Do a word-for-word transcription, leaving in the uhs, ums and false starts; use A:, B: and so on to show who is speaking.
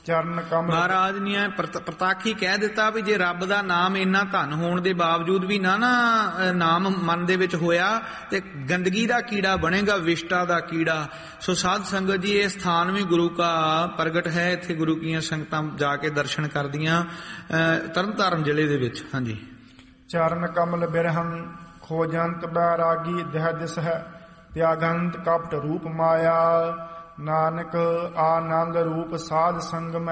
A: ਚਰਨ ਕਮਲ।
B: ਮਹਾਰਾਜ ਨੇ ਪ੍ਰਤਾਖੀ ਕਹਿ ਦਿੱਤਾ ਵੀ ਜੇ ਰੱਬ ਦਾ ਨਾਮ ਇੰਨਾ ਧਨ ਹੋਣ ਦੇ ਬਾਵਜੂਦ ਵੀ ਨਾ ਨਾ ਨਾਮ ਮਨ ਦੇ ਵਿੱਚ ਹੋਇਆ ਤੇ ਗੰਦਗੀ ਦਾ ਕੀੜਾ ਬਣੇਗਾ, ਵਿਸ਼ਟਾ ਦਾ ਕੀੜਾ। ਸੋ ਸਾਧ ਸੰਗਤ ਜੀ, ਇਹ ਸਥਾਨ ਵੀ ਗੁਰੂ ਕਾ ਪ੍ਰਗਟ ਹੈ। ਇੱਥੇ ਗੁਰੂ ਕੀਆਂ ਸੰਗਤਾਂ ਜਾ ਕੇ ਦਰਸ਼ਨ ਕਰਦੀਆਂ ਤਰਨ ਤਾਰਨ ਜ਼ਿਲ੍ਹੇ ਦੇ ਵਿੱਚ। ਹਾਂਜੀ।
A: ਚਰਨ ਕਮਲ ਬਿਰਹੰ ਖੋਜੰਤ ਬੈਰਾਗੀ ਦਹ ਦਿਸ ਹੈ ਤਿਆਗੰਤ ਕਪਟ ਰੂਪ ਮਾਇਆ। ਨਾਨਕ ਆਨੰਦ ਰੂਪ ਸਾਧ ਸੰਗ